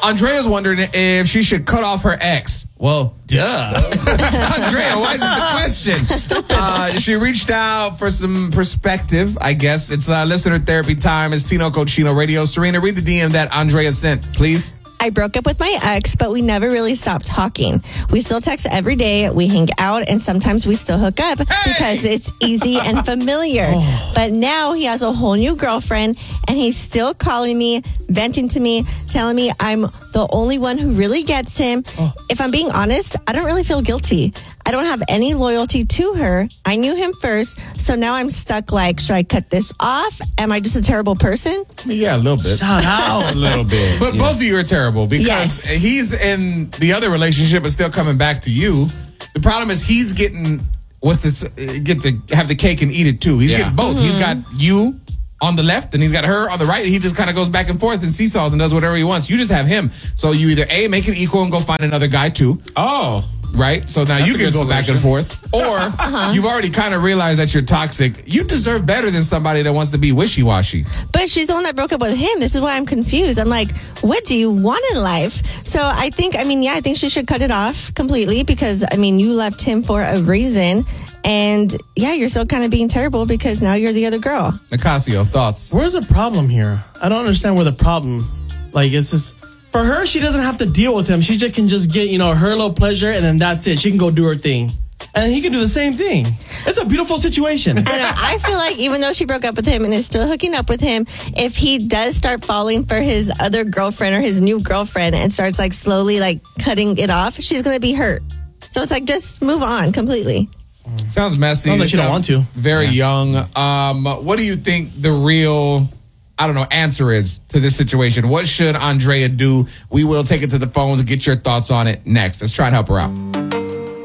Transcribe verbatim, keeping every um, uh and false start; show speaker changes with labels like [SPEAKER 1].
[SPEAKER 1] Andrea's wondering if she should cut off her ex. Well, duh. Andrea, why is this the question? Stupid. Uh, she reached out for some perspective, I guess. It's uh, listener therapy time. It's Tino Cochino Radio. Serena, read the D M that Andrea sent, please.
[SPEAKER 2] I broke up with my ex, but we never really stopped talking. We still text every day. We hang out, and sometimes we still hook up
[SPEAKER 1] hey!
[SPEAKER 2] because it's easy and familiar. Oh. But now he has a whole new girlfriend, and he's still calling me, venting to me, telling me I'm the only one who really gets him. Oh. If I'm being honest, I don't really feel guilty. I don't have any loyalty to her. I knew him first, so now I'm stuck like, should I cut this off? Am I just a terrible person?
[SPEAKER 1] Yeah, a little bit.
[SPEAKER 3] Shout out.
[SPEAKER 1] A little bit. But yeah. Both of you are terrible because
[SPEAKER 2] yes.
[SPEAKER 1] he's in the other relationship but still coming back to you. The problem is he's getting, what's this, get to have the cake and eat it too. He's yeah. getting both. Mm-hmm. He's got you on the left and he's got her on the right. And he just kind of goes back and forth and seesaws and does whatever he wants. You just have him. So you either A, make it equal and go find another guy too.
[SPEAKER 3] Oh.
[SPEAKER 1] Right? So now
[SPEAKER 3] That's
[SPEAKER 1] you can go
[SPEAKER 3] solution.
[SPEAKER 1] back and forth. Or uh-huh. you've already kind of realized that you're toxic. You deserve better than somebody that wants to be wishy-washy.
[SPEAKER 2] But she's the one that broke up with him. This is why I'm confused. I'm like, what do you want in life? So I think, I mean, yeah, I think she should cut it off completely because, I mean, you left him for a reason. And yeah, you're still kind of being terrible because now you're the other girl.
[SPEAKER 1] Nicasio, thoughts?
[SPEAKER 3] Where's the problem here? I don't understand where the problem, like, it's just... For her, she doesn't have to deal with him. She just can just get, you know, her little pleasure, and then that's it. She can go do her thing. And he can do the same thing. It's a beautiful situation.
[SPEAKER 2] I know. I feel like even though she broke up with him and is still hooking up with him, if he does start falling for his other girlfriend or his new girlfriend and starts, like, slowly, like, cutting it off, she's going to be hurt. So it's like, just move on completely.
[SPEAKER 1] Sounds messy.
[SPEAKER 3] Sounds like she don't want to.
[SPEAKER 1] Very yeah. young. Um, what do you think the real... I don't know, answer is to this situation? What should Andrea do? We will take it to the phones and get your thoughts on it next. Let's try and help her out.